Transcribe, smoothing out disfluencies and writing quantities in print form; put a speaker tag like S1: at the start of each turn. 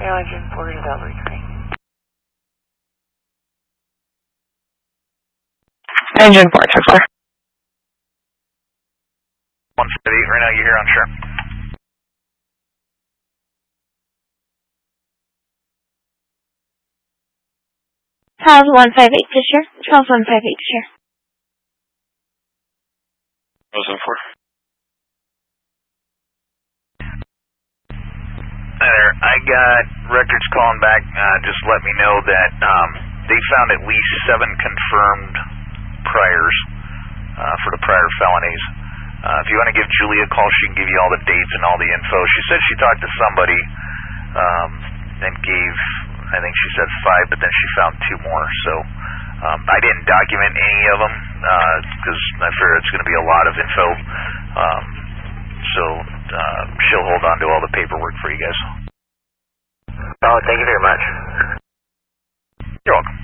S1: Engine 4 to Delaware Train.
S2: Engine 4, check 4.
S3: 158, right now you're here on shore.
S2: Charles 158 to share. Charles 158 to share.
S4: Rosen 4.
S3: Hi there. I got records calling back. Just let me know that they found at least 7 confirmed priors for the prior felonies. If you want to give Julie a call, she can give you all the dates and all the info. She said she talked to somebody and gave, I think she said 5, but then she found 2 more. So I didn't document any of them because I figure it's going to be a lot of info. So she'll hold on to all the paperwork for you guys.
S1: Oh, thank you very much.
S3: You're welcome.